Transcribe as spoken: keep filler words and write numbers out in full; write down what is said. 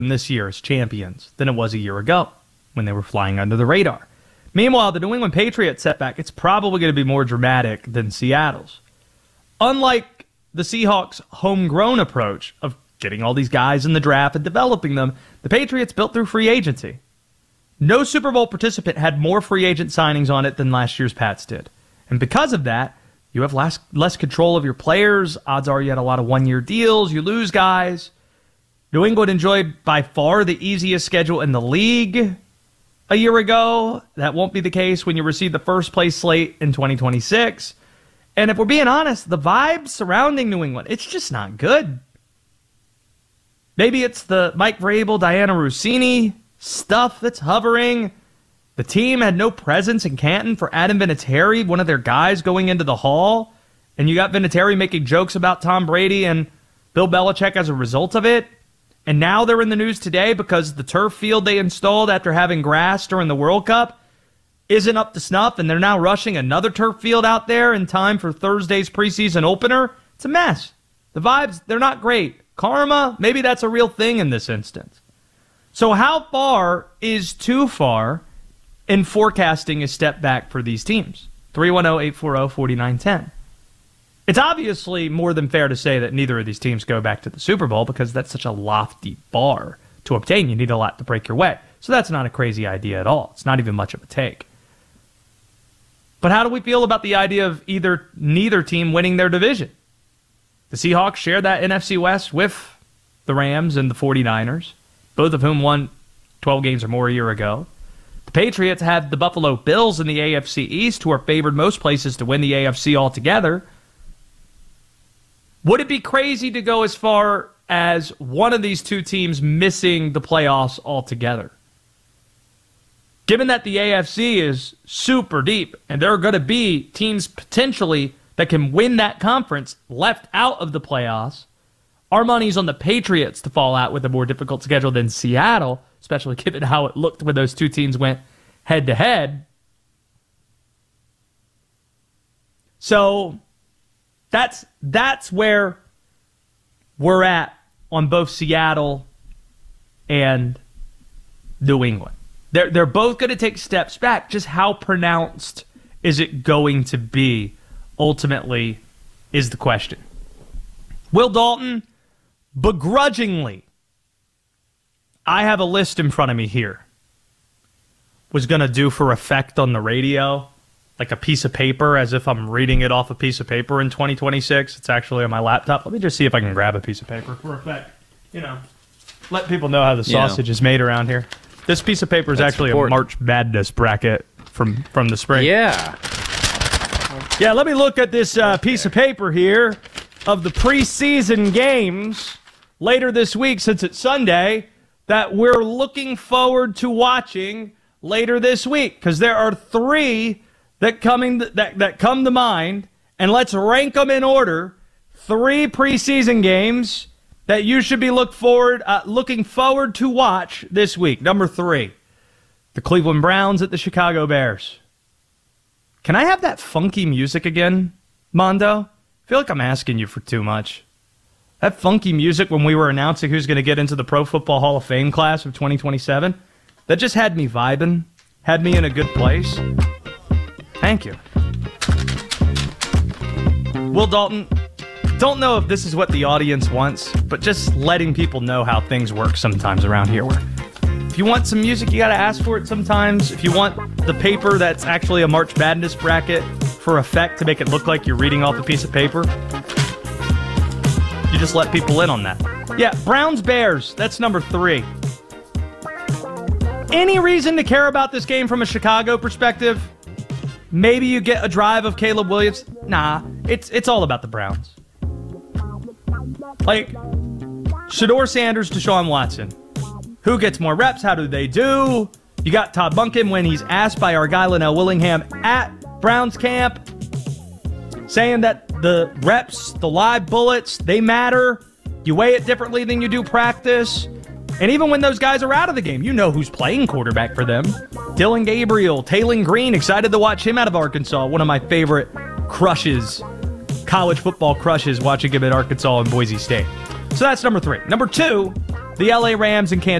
this year as champions than it was a year ago when they were flying under the radar. Meanwhile, the New England Patriots setback, it's probably going to be more dramatic than Seattle's. Unlike the Seahawks' homegrown approach of getting all these guys in the draft and developing them, the Patriots built through free agency. No Super Bowl participant had more free agent signings on it than last year's Pats did. And because of that, you have less, less control of your players. Odds are you had a lot of one-year deals. You lose guys. New England enjoyed by far the easiest schedule in the league a year ago. That won't be the case when you receive the first-place slate in twenty twenty-six. And if we're being honest, the vibe surrounding New England, it's just not good. Maybe it's the Mike Vrabel, Diana Rossini stuff that's hovering. The team had no presence in Canton for Adam Vinatieri, one of their guys going into the Hall. And you got Vinatieri making jokes about Tom Brady and Bill Belichick as a result of it. And now they're in the news today because the turf field they installed after having grass during the World Cup isn't up to snuff, and they're now rushing another turf field out there in time for Thursday's preseason opener. It's a mess. The vibes, they're not great. Karma, maybe that's a real thing in this instance. So how far is too far in forecasting a step back for these teams? three one zero, eight four zero, four nine one zero. It's obviously more than fair to say that neither of these teams go back to the Super Bowl because that's such a lofty bar to obtain. You need a lot to break your way. So that's not a crazy idea at all. It's not even much of a take. But how do we feel about the idea of either neither team winning their division? The Seahawks share that N F C West with the Rams and the forty-niners, both of whom won twelve games or more a year ago. The Patriots have the Buffalo Bills in the A F C East, who are favored most places to win the A F C altogether. Would it be crazy to go as far as one of these two teams missing the playoffs altogether? Given that the A F C is super deep and there are going to be teams potentially that can win that conference left out of the playoffs, our money's on the Patriots to fall out with a more difficult schedule than Seattle, especially given how it looked when those two teams went head-to-head. So that's that's where we're at on both Seattle and New England. They're, they're both going to take steps back. Just how pronounced is it going to be, ultimately, is the question. Will Dalton, begrudgingly, I have a list in front of me here, was going to do for effect on the radio, like a piece of paper, as if I'm reading it off a piece of paper in twenty twenty-six. It's actually on my laptop. Let me just see if I can grab a piece of paper for effect. You know, let people know how the sausage yeah. is made around here. This piece of paper is That's actually important. a March Madness bracket from, from the spring. Yeah. Yeah, let me look at this uh, piece of paper here of the preseason games later this week, since it's Sunday, that we're looking forward to watching later this week. Because there are three that, coming th- that, that come to mind, and let's rank them in order. Three preseason games that you should be look forward, uh, looking forward to watch this week. Number three, the Cleveland Browns at the Chicago Bears. Can I have that funky music again, Mondo? I feel like I'm asking you for too much. That funky music when we were announcing who's going to get into the Pro Football Hall of Fame class of twenty twenty-seven, that just had me vibing, had me in a good place. Thank you. Will Dalton, don't know if this is what the audience wants, but just letting people know how things work sometimes around here. Where if you want some music, you got to ask for it sometimes. If you want the paper that's actually a March Madness bracket for effect to make it look like you're reading off a piece of paper, you just let people in on that. Yeah, Browns-Bears, that's number three. Any reason to care about this game from a Chicago perspective? Maybe you get a drive of Caleb Williams. Nah, it's it's all about the Browns. Like, Shedeur Sanders, Deshaun Watson. Who gets more reps? How do they do? You got Todd Monken when he's asked by our guy Linnell Willingham at Browns camp, saying that the reps, the live bullets, they matter. You weigh it differently than you do practice. And even when those guys are out of the game, you know who's playing quarterback for them. Dylan Gabriel, Taylon Green, excited to watch him out of Arkansas. One of my favorite crushes, college football crushes, watching him at Arkansas and Boise State. So that's number three. Number two, The L A Rams and Kansas